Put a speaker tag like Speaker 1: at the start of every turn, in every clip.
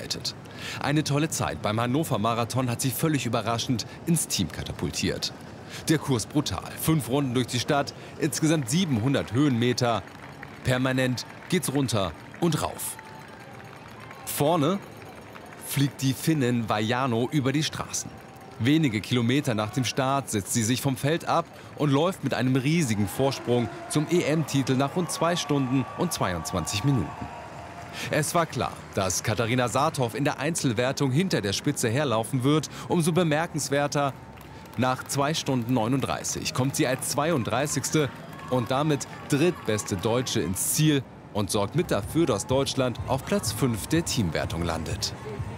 Speaker 1: vorbereitet. Eine tolle Zeit beim Hannover Marathon hat sie völlig überraschend ins Team katapultiert. Der Kurs brutal. 5 Runden durch die Stadt, insgesamt 700 Höhenmeter. Permanent geht's runter und rauf. Vorne fliegt die Finnin Vaiano über die Straßen. Wenige Kilometer nach dem Start setzt sie sich vom Feld ab und läuft mit einem riesigen Vorsprung zum EM-Titel nach rund 2 Stunden und 22 Minuten. Es war klar, dass Katharina Saathoff in der Einzelwertung hinter der Spitze herlaufen wird. Umso bemerkenswerter, nach 2 Stunden 39 kommt sie als 32. und damit drittbeste Deutsche ins Ziel und sorgt mit dafür, dass Deutschland auf Platz 5 der Teamwertung landet.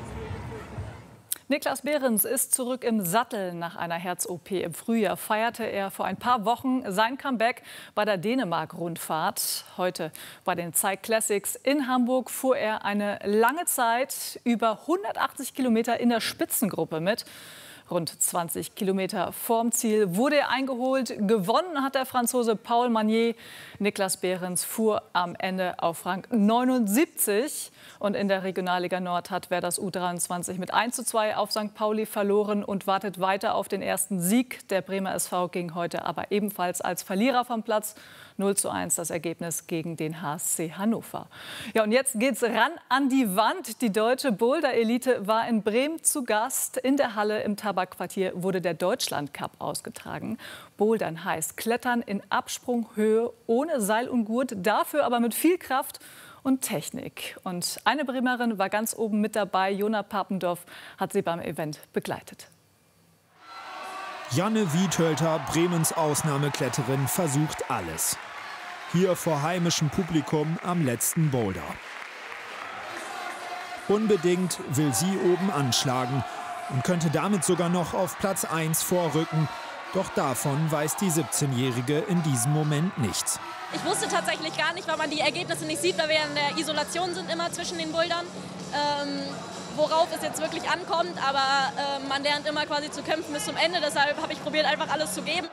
Speaker 2: Niklas Behrens ist zurück im Sattel. Nach einer Herz-OP im Frühjahr feierte er vor ein paar Wochen sein Comeback bei der Dänemark-Rundfahrt. Heute bei den Cycling Classics in Hamburg fuhr er eine lange Zeit über 180 Kilometer in der Spitzengruppe mit. Rund 20 Kilometer vorm Ziel wurde er eingeholt. Gewonnen hat der Franzose Paul Magnier. Niklas Behrens fuhr am Ende auf Rang 79. Und in der Regionalliga Nord hat Werders U23 mit 1:2 auf St. Pauli verloren und wartet weiter auf den ersten Sieg. Der Bremer SV ging heute aber ebenfalls als Verlierer vom Platz. 0:1 das Ergebnis gegen den HSC Hannover. Ja, und jetzt geht's ran an die Wand. Die deutsche Boulder-Elite war in Bremen zu Gast. In der Halle im Tabakquartier wurde der Deutschland-Cup ausgetragen. Bouldern heißt Klettern in Absprunghöhe ohne Seil und Gurt, dafür aber mit viel Kraft und Technik. Und eine Bremerin war ganz oben mit dabei. Jona Papendorf hat sie beim Event begleitet.
Speaker 3: Janne Wiethölter, Bremens Ausnahmekletterin, versucht alles. Hier vor heimischem Publikum am letzten Boulder. Unbedingt will sie oben anschlagen und könnte damit sogar noch auf Platz 1 vorrücken. Doch davon weiß die 17-Jährige in diesem Moment nichts.
Speaker 4: Ich wusste tatsächlich gar nicht, weil man die Ergebnisse nicht sieht, weil wir in der Isolation sind immer zwischen den Bouldern, worauf es jetzt wirklich ankommt. Aber man lernt immer quasi zu kämpfen bis zum Ende. Deshalb habe ich probiert, einfach alles zu geben.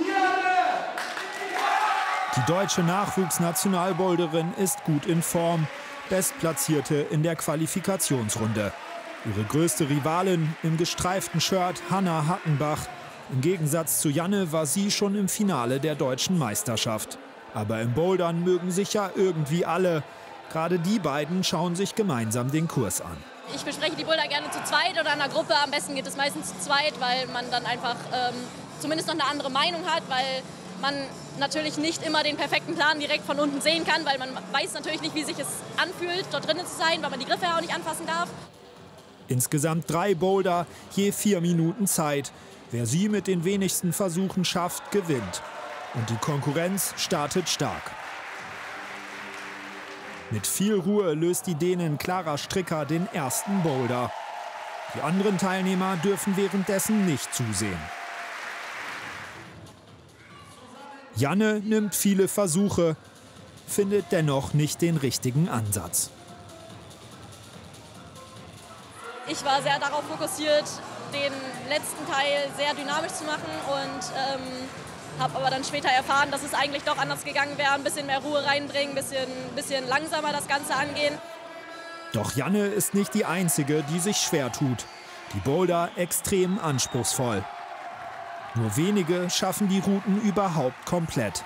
Speaker 3: Die deutsche Nachwuchsnationalboulderin ist gut in Form. Bestplatzierte in der Qualifikationsrunde. Ihre größte Rivalin im gestreiften Shirt, Hannah Hattenbach. Im Gegensatz zu Janne war sie schon im Finale der deutschen Meisterschaft. Aber im Bouldern mögen sich ja irgendwie alle. Gerade die beiden schauen sich gemeinsam den Kurs an.
Speaker 4: Ich bespreche die Boulder gerne zu zweit oder in einer Gruppe. Am besten geht es meistens zu zweit, weil man dann einfach zumindest noch eine andere Meinung hat, weil man natürlich nicht immer den perfekten Plan direkt von unten sehen kann, weil man weiß natürlich nicht, wie sich es anfühlt, dort drinnen zu sein, weil man die Griffe ja auch nicht anfassen darf.
Speaker 3: Insgesamt 3 Boulder, je 4 Minuten Zeit. Wer sie mit den wenigsten Versuchen schafft, gewinnt. Und die Konkurrenz startet stark. Mit viel Ruhe löst die Dänin Clara Stricker den ersten Boulder. Die anderen Teilnehmer dürfen währenddessen nicht zusehen. Janne nimmt viele Versuche, findet dennoch nicht den richtigen Ansatz.
Speaker 4: Ich war sehr darauf fokussiert, den letzten Teil sehr dynamisch zu machen und habe aber dann später erfahren, dass es eigentlich doch anders gegangen wäre. Ein bisschen mehr Ruhe reinbringen, ein bisschen langsamer das Ganze angehen.
Speaker 3: Doch Janne ist nicht die Einzige, die sich schwer tut. Die Boulder extrem anspruchsvoll. Nur wenige schaffen die Routen überhaupt komplett.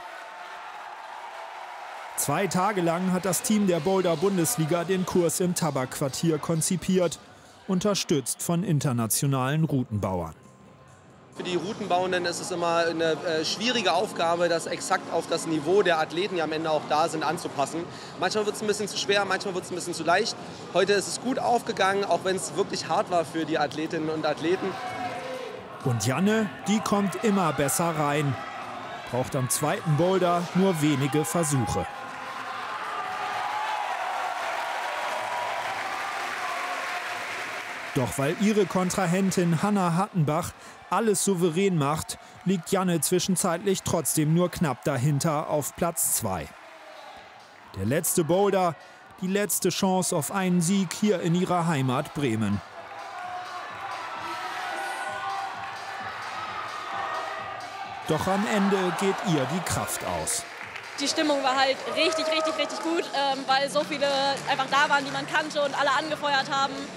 Speaker 3: 2 Tage lang hat das Team der Boulder-Bundesliga den Kurs im Tabakquartier konzipiert, unterstützt von internationalen Routenbauern.
Speaker 5: Für die Routenbauenden ist es immer eine schwierige Aufgabe, das exakt auf das Niveau der Athleten, die am Ende auch da sind, anzupassen. Manchmal wird es ein bisschen zu schwer, manchmal wird es ein bisschen zu leicht. Heute ist es gut aufgegangen, auch wenn es wirklich hart war für die Athletinnen und Athleten.
Speaker 3: Und Janne, die kommt immer besser rein. Braucht am zweiten Boulder nur wenige Versuche. Doch weil ihre Kontrahentin Hannah Hattenbach alles souverän macht, liegt Janne zwischenzeitlich trotzdem nur knapp dahinter auf Platz 2. Der letzte Boulder, die letzte Chance auf einen Sieg hier in ihrer Heimat Bremen. Doch am Ende geht ihr die Kraft aus.
Speaker 4: Die Stimmung war halt richtig gut, weil so viele einfach da waren, die man kannte und alle angefeuert haben.